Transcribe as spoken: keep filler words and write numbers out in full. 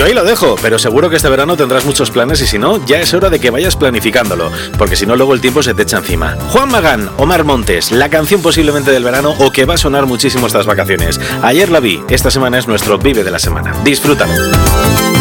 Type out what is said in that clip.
ahí lo dejo, pero seguro que este verano tendrás muchos planes y si no, ya es hora de que vayas planificándolo, porque si no luego el tiempo se te echa encima. Juan Magán, Omar Montes, la canción posiblemente del verano o que va a sonar muchísimo estas vacaciones. Ayer la vi, esta semana es nuestro Vive de la semana. Disfrútalo.